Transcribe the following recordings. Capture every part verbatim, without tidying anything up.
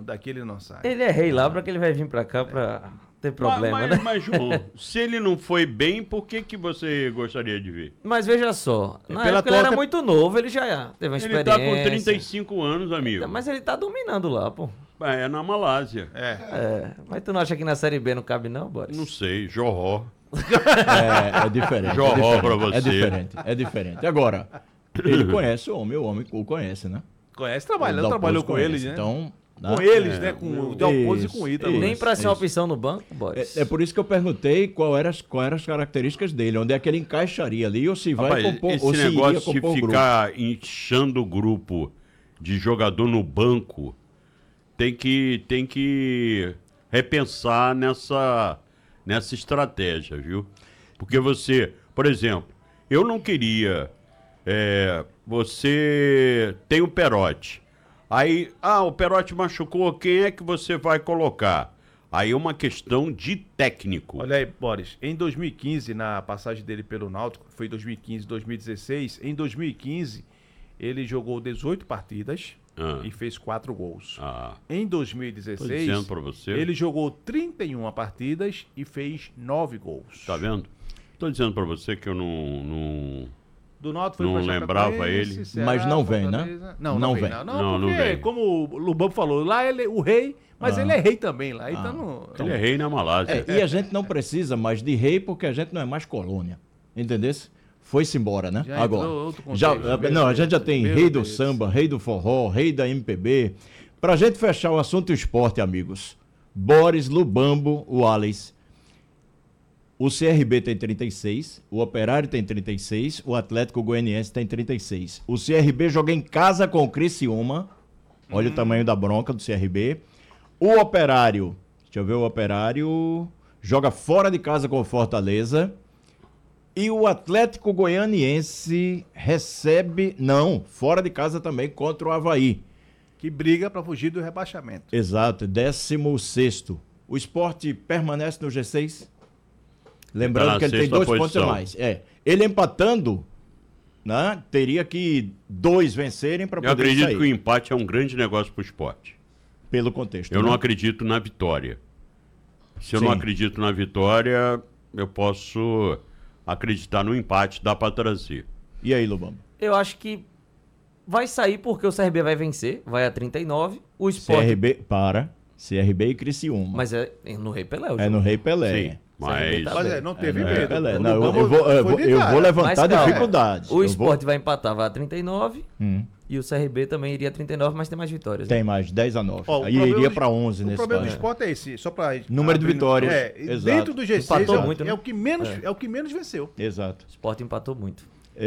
daqui ele não sai. Ele é rei lá, pra que ele vai vir pra cá pra ter problema, mas, né? Mas, João, se ele não foi bem, por que, que você gostaria de ver? Mas veja só, na Pela época ele era tua- muito novo, ele já teve uma Ele experiência. tá com trinta e cinco anos, amigo. Mas ele tá dominando lá, pô. É na Malásia. É. É, mas tu não acha que na Série B não cabe não, Boris? Não sei, Johó. É, é diferente. Johó é diferente, pra você. É diferente, é diferente. Agora, ele conhece o homem, o homem o conhece, né? Conhece, O trabalhando, Dalpozo trabalhou com conhece, eles, né? Então, Com né? eles, É, né? Com o isso, Dalpozo e com o Ítalo. isso. Nem pra ser uma isso. opção no banco, Boris. É, é por isso que eu perguntei qual era as, qual eram as características dele, onde é que ele encaixaria ali, ou se vai Rapaz, compor, esse ou se iria negócio de compor o grupo. ficar inchando o grupo de jogador no banco tem que, tem que repensar nessa, nessa estratégia, viu? Porque você, por exemplo, eu não queria. é, você tem o Perotti. Aí, ah, o Perotti machucou, quem é que você vai colocar? Aí é uma questão de técnico. Olha aí, Boris, em dois mil e quinze, na passagem dele pelo Náutico, foi dois mil e quinze, dois mil e dezesseis, em dois mil e quinze ele jogou dezoito partidas Ah. e fez quatro gols. Ah, Em dois mil e tô dezesseis, dizendo pra você. ele jogou trinta e uma partidas e fez nove gols. Tá vendo? Tô dizendo pra você que eu não... não... Do Náutico foi Não pra lembrava Chapecoense, ele. Ceará, Mas não vem, né? Fortaleza. Não, não, Não vem. vem. Não, Não, não, não porque, vem. como o Lubambo falou, lá ele é o rei, mas Ah. ele é rei também lá. Então, não, Ele é rei na Malásia. É, e a gente não precisa mais de rei porque a gente não é mais colônia. Entendesse? Foi-se embora, né? Já Agora. entrou outro contexto, Já, meu não, a Deus, gente já tem meu rei do Deus. samba, rei do forró, rei da M P B. Pra gente fechar o assunto esporte, amigos. Boris, Lubambo, Wallace. O C R B tem trinta e seis, o Operário tem trinta e seis, o Atlético Goianiense tem trinta e seis. O C R B joga em casa com o Criciúma. Olha Hum. o tamanho da bronca do C R B. O Operário, deixa eu ver, o Operário joga fora de casa com o Fortaleza. E o Atlético Goianiense recebe, não, fora de casa também contra o Avaí. que briga para fugir do rebaixamento. Exato, décimo sexto. O Sport permanece no G seis. Lembrando Tá na que ele tem sexta dois pontos posição. a mais. É. Ele empatando, né, teria que dois vencerem para Eu poder acredito sair. que o empate é um grande negócio pro esporte. Pelo contexto. Eu né? não acredito na vitória. Se eu Sim. não acredito na vitória, eu posso acreditar no empate, dá pra trazer. E aí, Lubambo? Eu acho que vai sair porque o C R B vai vencer, vai a trinta e nove. O Sport. C R B, para. C R B e Criciúma. Mas é no Rei Pelé. o é jogo. no Rei Pelé. Sim, mas... Tá Mas bem. é, não teve É, medo. Pelé. O Não, eu, Lubambo eu vou, eu, foi vou, de eu cara. vou levantar Mas calma. dificuldades. O Eu Sport vou- vai empatar, vai a trinta e nove. Hum, E o C R B também iria a trinta e nove, mas tem mais vitórias. tem mais, dez a nove. Ó, o Aí problema iria do- para onze O nesse problema do caso. esporte é esse, só para Número de vitórias, É, exato. dentro do G seis Empatou é, o- muito, né? é o que menos, É. é. o que menos venceu. Exato. O Sport empatou muito.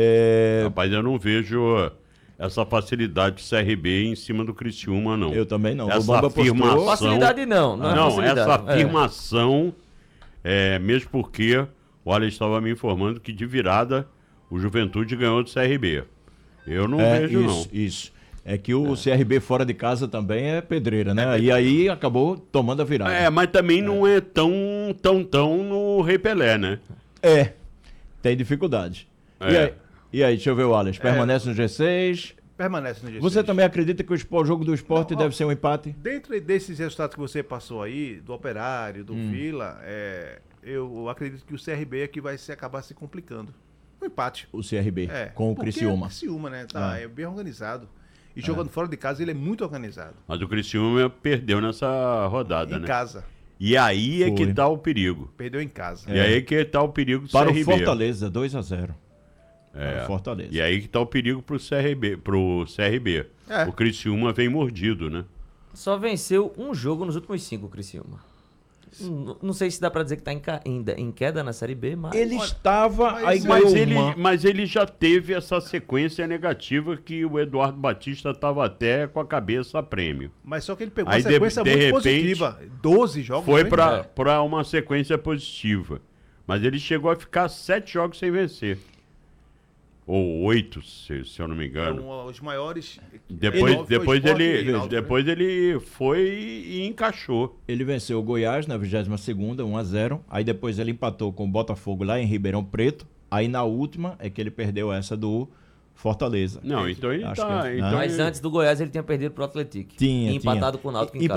É, Rapaz, eu não vejo essa facilidade de C R B em cima do Criciúma, não. eu também não. Essa O Lubambo apostou- afirmação- Facilidade não, não, é Não, facilidade. essa É. afirmação, é, mesmo porque o Alex estava me informando que de virada o Juventude ganhou do C R B. Eu não É, vejo, isso, não. isso. É que o C R B fora de casa também é pedreira, né? E aí acabou tomando a virada. É, mas também não é tão, tão, tão no Rei Pelé, né? É, tem dificuldade. E, É. aí, e aí, deixa eu ver o Alex. Permanece no G seis. Permanece no G seis. Você também acredita que o espo- jogo do esporte Não, ó, deve ser um empate? Dentro desses resultados que você passou aí, do Operário, do Hum. Vila, é, eu acredito que o C R B é que vai se acabar se complicando. Um empate. O C R B É, com o porque Criciúma. O Criciúma, né? Tá, Ah. é bem organizado. E jogando fora de casa, ele é muito organizado. Mas o Criciúma perdeu nessa rodada, Em né? casa. E aí é que Foi. tá o perigo. Perdeu em casa. E aí é que tá o perigo do Para C R B. o Fortaleza, dois a zero. É. Para o Fortaleza. E aí que tá o perigo pro C R B. Pro C R B. É. O Criciúma vem mordido, né? Só venceu um jogo nos últimos cinco, o Criciúma. N- Não sei se dá pra dizer que tá em, ca- ainda em queda na Série B, mas... Ele estava, mas- aí Mas ganhou ele, uma. mas ele já teve essa sequência negativa que o Eduardo Batista estava até com a cabeça a prêmio. Mas só que ele pegou Aí, uma de- sequência de muito repente, positiva. doze jogos. Foi né? para para uma sequência positiva. Mas ele chegou a ficar sete jogos sem vencer. Ou oito, se, se eu não me É engano. um, os maiores. Depois, Nove foi depois, Sport ele, e Náutico, né? depois ele foi e encaixou. Ele venceu o Goiás na vigésima segunda, um a zero. Aí depois ele empatou com o Botafogo lá em Ribeirão Preto. Aí na última é que ele perdeu essa do Fortaleza. Não, então ele Acho tá. que- então né? Mas ele- antes do Goiás ele tinha perdido pro Atlético. Tinha, E empatado tinha. com o Náutico em E- casa.